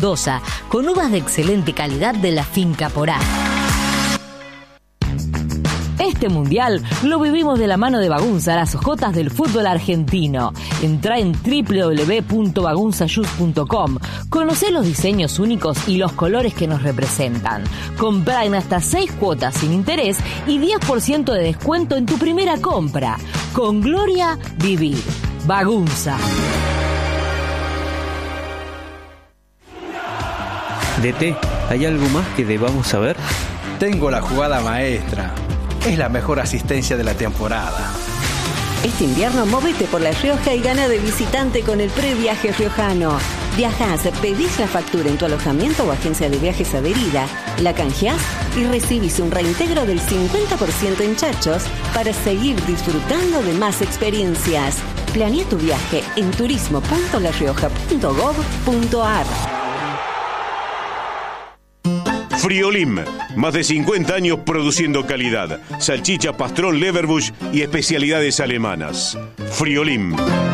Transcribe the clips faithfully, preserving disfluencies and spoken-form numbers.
Mendoza, con uvas de excelente calidad de la Finca Porá. Este mundial lo vivimos de la mano de Bagunza, las ojotas del fútbol argentino. Entrá en doble u doble u doble u punto bagunza shoes punto com. Conocé los diseños únicos y los colores que nos representan. Comprá en hasta seis cuotas sin interés y diez por ciento de descuento en tu primera compra. Con gloria, vivir. Bagunza. D T, ¿hay algo más que debamos saber? Tengo la jugada maestra. Es la mejor asistencia de la temporada. Este invierno movete por La Rioja y gana de visitante con el previaje riojano. Viajás, pedís la factura en tu alojamiento o agencia de viajes adherida, la canjeás y recibís un reintegro del cincuenta por ciento en chachos para seguir disfrutando de más experiencias. Planea tu viaje en turismo punto la rioja punto gob punto ar. Friolim, más de cincuenta años produciendo calidad, salchicha, pastrón, leverbush y especialidades alemanas. Friolim.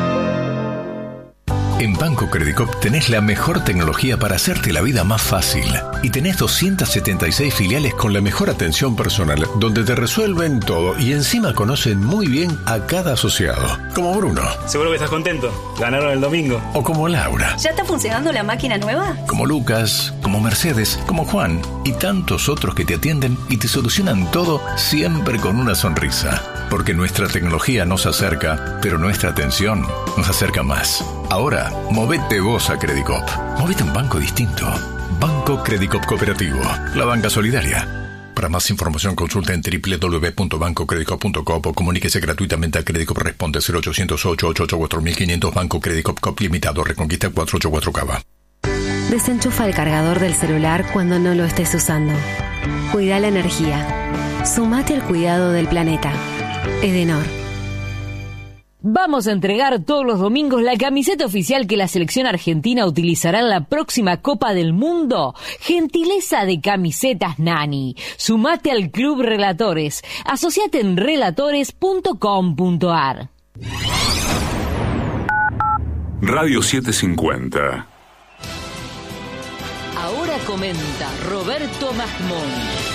En Banco Credicop tenés la mejor tecnología para hacerte la vida más fácil. Y tenés doscientas setenta y seis filiales con la mejor atención personal, donde te resuelven todo y encima conocen muy bien a cada asociado. Como Bruno. Seguro que estás contento. Ganaron el domingo. O como Laura. ¿Ya está funcionando la máquina nueva? Como Lucas, como Mercedes, como Juan y tantos otros que te atienden y te solucionan todo siempre con una sonrisa. Porque nuestra tecnología nos acerca, pero nuestra atención nos acerca más. Ahora, movete vos a Credicop. Movete a un banco distinto. Banco Credicop Cooperativo. La banca solidaria. Para más información consulta en doble u doble u doble u punto banco credicop punto com o comuníquese gratuitamente a Credicop. Responde cero ochocientos ocho ocho ocho cuatro mil quinientos. Banco Credicop Cop Limitado. Reconquista cuatrocientos ochenta y cuatro Cava. Desenchufa el cargador del celular cuando no lo estés usando. Cuida la energía. Sumate al cuidado del planeta. Edenor. Vamos a entregar todos los domingos la camiseta oficial que la selección argentina utilizará en la próxima Copa del Mundo. Gentileza de Camisetas Nani. Sumate al Club Relatores. Asociate en relatores punto com punto ar. Radio setecientos cincuenta. Ahora comenta Roberto Masmón.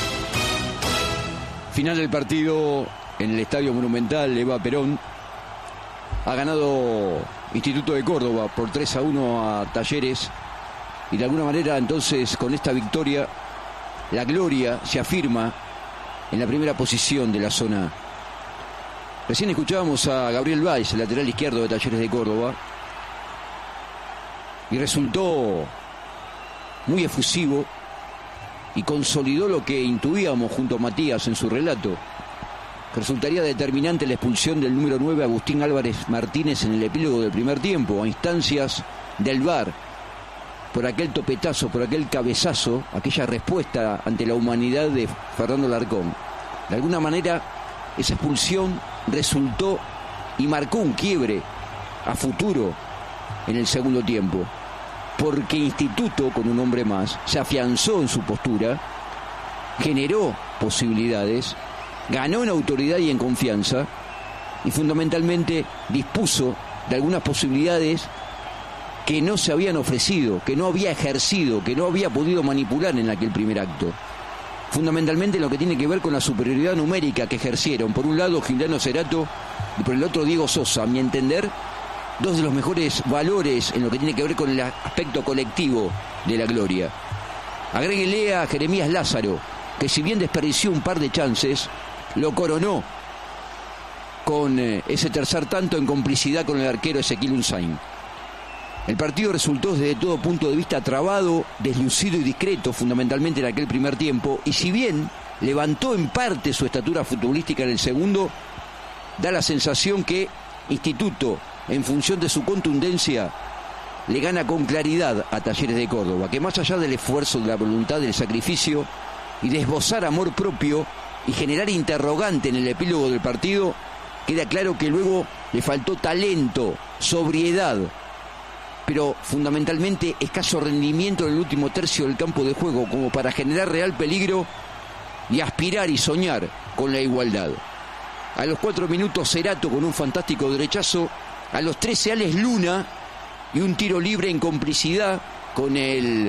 Final del partido en el Estadio Monumental. Eva Perón. Ha ganado Instituto de Córdoba por tres a uno a Talleres. Y de alguna manera entonces con esta victoria la Gloria se afirma en la primera posición de la zona. Recién escuchábamos a Gabriel Valls, el lateral izquierdo de Talleres de Córdoba. Y resultó muy efusivo y consolidó lo que intuíamos junto a Matías en su relato. Resultaría determinante la expulsión del número nueve Agustín Álvarez Martínez en el epílogo del primer tiempo, a instancias del V A R, por aquel topetazo, por aquel cabezazo, aquella respuesta ante la humanidad de Fernando Larcón. De alguna manera, esa expulsión resultó y marcó un quiebre a futuro en el segundo tiempo, porque Instituto, con un hombre más, se afianzó en su postura, generó posibilidades, ganó en autoridad y en confianza y fundamentalmente dispuso de algunas posibilidades que no se habían ofrecido, que no había ejercido, que no había podido manipular en aquel primer acto. Fundamentalmente lo que tiene que ver con la superioridad numérica que ejercieron, por un lado Giuliano Cerato y por el otro Diego Sosa, a mi entender, dos de los mejores valores en lo que tiene que ver con el aspecto colectivo de la Gloria. Agréguele a Jeremías Lázaro, que si bien desperdició un par de chances, lo coronó con eh, ese tercer tanto en complicidad con el arquero Ezequiel Unzain. El partido resultó desde todo punto de vista trabado, deslucido y discreto, fundamentalmente en aquel primer tiempo, y si bien levantó en parte su estatura futbolística en el segundo, da la sensación que Instituto, en función de su contundencia, le gana con claridad a Talleres de Córdoba, que más allá del esfuerzo, de la voluntad, del sacrificio y de esbozar amor propio y generar interrogante en el epílogo del partido, queda claro que luego le faltó talento, sobriedad, pero fundamentalmente escaso rendimiento en el último tercio del campo de juego como para generar real peligro y aspirar y soñar con la igualdad. A los cuatro minutos Cerato con un fantástico derechazo, a los trece Alex Luna y un tiro libre en complicidad con el